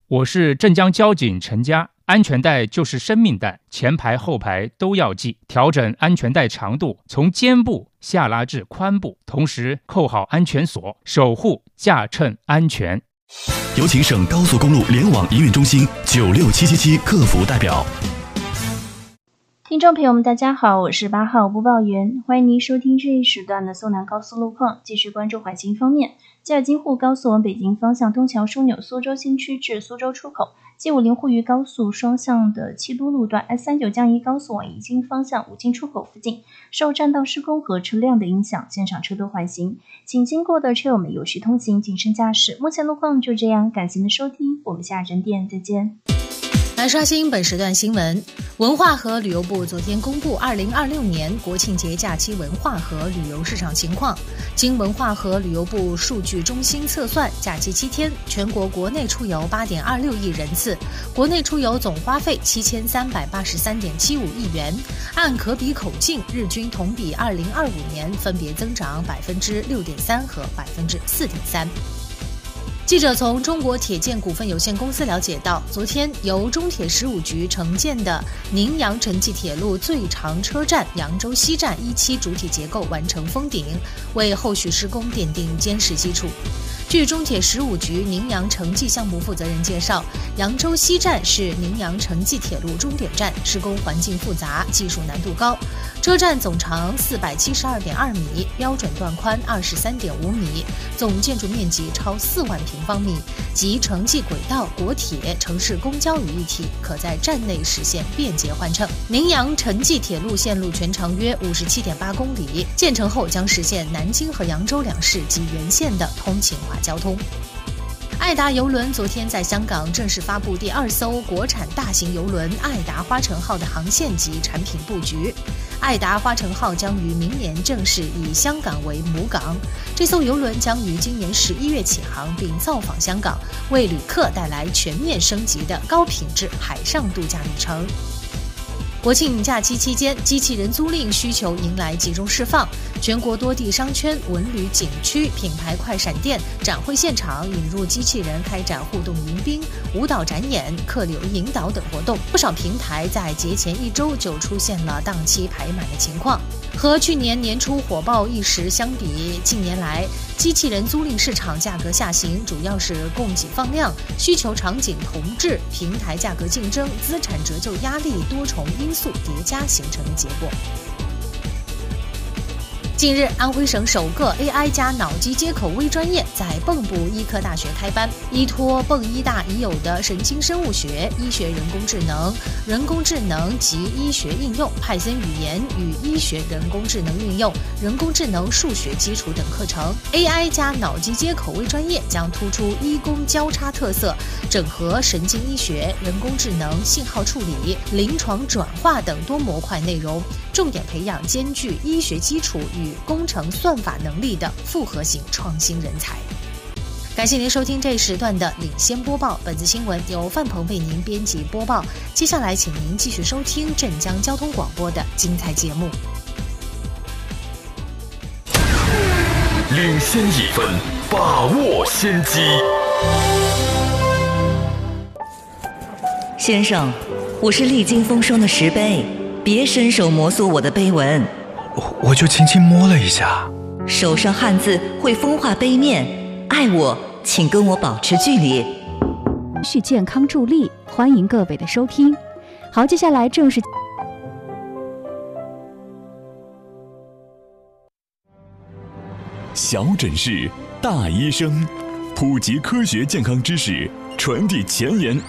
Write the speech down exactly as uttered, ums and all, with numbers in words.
我是镇江交警陈佳。安全带就是生命带，前排后排都要系。调整安全带长度，从肩部下拉至髋部，同时扣好安全锁，守护驾乘安全。 有请省高速公路联网营运中心九六七七七客服代表。 听众朋友们大家好，我是八号播报员，欢迎您收听这一时段的苏南高速路况。继续关注环境方面，吉尔津沪高速往北京方向东桥枢纽苏州新区至苏州出口， G 五零沪渝高速双向的七都路段 S 三九 降一高速往宜津方向武进出口附近，受占道施工和车辆的影响，现场车多缓行，请经过的车友们有序通行，谨慎驾驶。目前路况就这样，感谢您的收听，我们下整点再见。 来刷新本时段新闻。文化和旅游部昨天公布二零二六年国庆节假期文化和旅游市场情况。经文化和旅游部数据中心测算，假期七天，全国国内出游 八点二六亿人次，国内出游总花费七千三百八十三点七五亿元，按可比口径，日均同比二零二五年分别增长 百分之六点三 和 百分之四点三。记者从中国铁建股份有限公司了解到，昨天由中铁十五局承建的宁阳城际铁路最长车站扬州西站一期主体结构完成封顶，为后续施工奠定坚实基础。据中铁十五局宁阳城际项目负责人介绍，扬州西站是宁阳城际铁路终点站，施工环境复杂，技术难度高。车站总长 四百七十二点二米，标准段宽 二十三点五米，总建筑面积超四万平方米，集城际轨道、国铁、城市公交于一体，可在站内实现便捷换乘。宁阳城际铁路线路全长约 五十七点八公里，建成后将实现南京和扬州两市及沿线的通勤化交通。爱达邮轮昨天在香港正式发布第二艘国产大型邮轮爱达花城号的航线及产品布局。爱达花城号将于明年正式以香港为母港，这艘邮轮将于今年十一月起航并造访香港，为旅客带来全面升级的高品质海上度假旅程。国庆假期期间，机器人租赁需求迎来集中释放，全国多地商圈、文旅景区、品牌快闪店、展会现场引入机器人开展互动迎宾、舞蹈展演、客流引导等活动。不少平台在节前一周就出现了档期排满的情况。和去年年初火爆一时相比，近年来机器人租赁市场价格下行，主要是供给放量、需求场景同质、平台价格竞争、资产折旧压力多重因素叠加形成的结果。近日，安徽省首个 A I 加脑机接口微专业在蚌埠医科大学开班，依托蚌医大已有的神经生物学、医学人工智能、人工智能及医学应用、派森语言与医学人工智能运用、人工智能数学基础等课程。A I 加脑机接口微专业将突出医工交叉特色，整合神经医学、人工智能、信号处理、临床转化等多模块内容，重点培养兼具医学基础与工程算法能力的复合型创新人才。感谢您收听这一时段的领先播报，本次新闻由范鹏为您编辑播报。接下来请您继续收听镇江交通广播的精彩节目。 领先一分，把握先机。 先生，我是历经风霜的石碑，别伸手摩挲我的碑文。 我就轻轻摸了一下。 手上汗渍会风化碑面，爱我请跟我保持距离。 续健康助力，欢迎各位的收听。好，接下来正是小诊室，大医生，普及科学健康知识，传递前沿